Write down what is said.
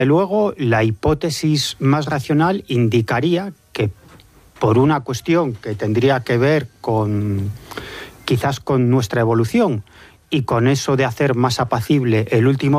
Luego, la hipótesis más racional indicaría que por una cuestión que tendría que ver quizás con nuestra evolución y con eso de hacer más apacible el último